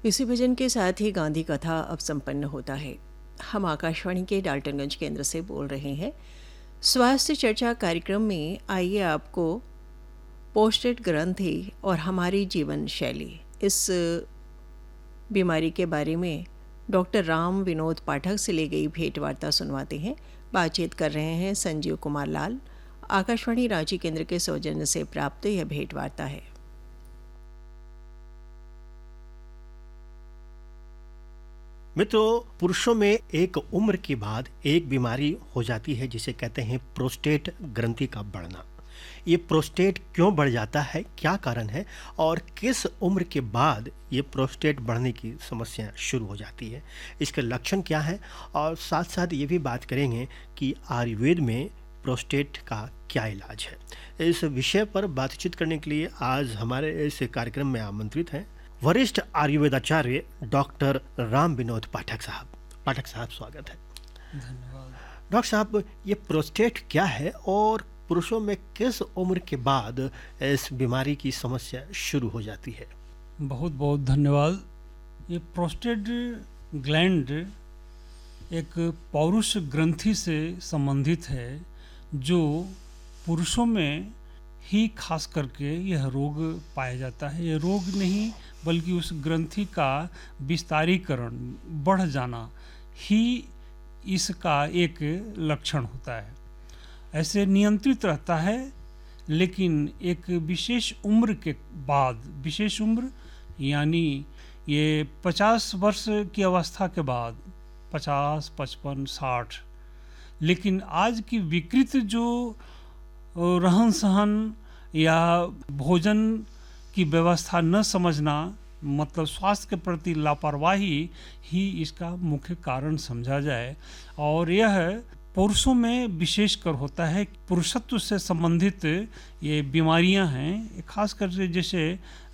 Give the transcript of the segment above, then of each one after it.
इसी भजन के साथ ही गांधी कथा अब संपन्न होता है। हम आकाशवाणी के डाल्टनगंज केंद्र से बोल रहे हैं। स्वास्थ्य चर्चा कार्यक्रम में आइए आपको पोस्टेड ग्रंथि और हमारी जीवन शैली इस बीमारी के बारे में डॉक्टर राम विनोद पाठक से ली गई भेंट वार्ता सुनवाते हैं। बातचीत कर रहे हैं संजीव कुमार लाल। आकाशवाणी रांची केंद्र के सौजन्य से प्राप्त यह भेंट वार्ता है। मित्रों, पुरुषों में एक उम्र के बाद एक बीमारी हो जाती है जिसे कहते हैं प्रोस्टेट ग्रंथि का बढ़ना। ये प्रोस्टेट क्यों बढ़ जाता है, क्या कारण है और किस उम्र के बाद ये प्रोस्टेट बढ़ने की समस्या शुरू हो जाती है, इसके लक्षण क्या हैं, और साथ साथ ये भी बात करेंगे कि आयुर्वेद में प्रोस्टेट का क्या इलाज है। इस विषय पर बातचीत करने के लिए आज हमारे इस कार्यक्रम में आमंत्रित हैं वरिष्ठ आयुर्वेदाचार्य डॉक्टर राम विनोद पाठक साहब। पाठक साहब, स्वागत है। धन्यवाद। डॉक्टर साहब, ये प्रोस्टेट क्या है और पुरुषों में किस उम्र के बाद इस बीमारी की समस्या शुरू हो जाती है? बहुत बहुत धन्यवाद। ये प्रोस्टेट ग्लैंड एक पौरुष ग्रंथि से संबंधित है जो पुरुषों में ही खास करके यह रोग पाया जाता है। यह रोग नहीं बल्कि उस ग्रंथि का विस्तारीकरण, बढ़ जाना ही इसका एक लक्षण होता है। ऐसे नियंत्रित रहता है, लेकिन एक विशेष उम्र के बाद, विशेष उम्र यानी ये 50 वर्ष की अवस्था के बाद, 50, 55, 60, लेकिन आज की विकृत जो रहन सहन या भोजन की व्यवस्था न समझना, मतलब स्वास्थ्य के प्रति लापरवाही ही इसका मुख्य कारण समझा जाए। और यह पुरुषों में विशेषकर होता है। पुरुषत्व से संबंधित ये बीमारियां हैं, खास करके जैसे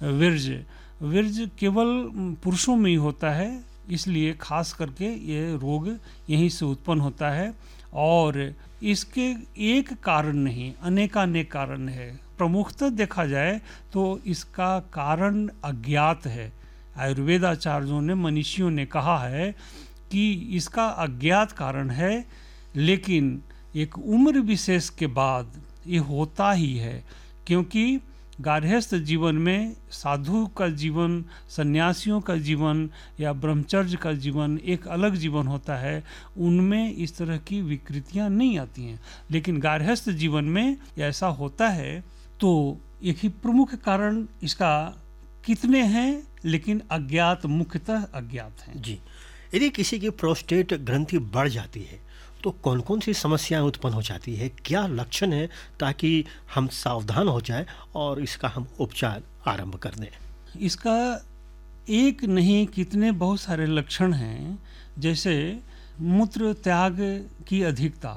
वीर्य केवल पुरुषों में ही होता है, इसलिए खास करके ये रोग यहीं से उत्पन्न होता है। और इसके एक कारण नहीं, अनेकानेक कारण है। प्रमुखतः देखा जाए तो इसका कारण अज्ञात है। आयुर्वेदाचार्यों ने, मनीषियों ने कहा है कि इसका अज्ञात कारण है, लेकिन एक उम्र विशेष के बाद ये होता ही है। क्योंकि गार्हस्थ जीवन में साधु का जीवन, सन्यासियों का जीवन या ब्रह्मचर्य का जीवन एक अलग जीवन होता है, उनमें इस तरह की विकृतियां नहीं आती हैं। लेकिन गार्हस्थ जीवन में ऐसा होता है। तो एक ही प्रमुख कारण इसका कितने हैं, लेकिन अज्ञात, मुख्यतः अज्ञात हैं। जी, यदि किसी की प्रोस्टेट ग्रंथि बढ़ जाती है तो कौन कौन सी समस्याएं उत्पन्न हो जाती है, क्या लक्षण है, ताकि हम सावधान हो जाएं और इसका हम उपचार आरंभ कर दें? इसका एक नहीं, कितने बहुत सारे लक्षण हैं। जैसे मूत्र त्याग की अधिकता,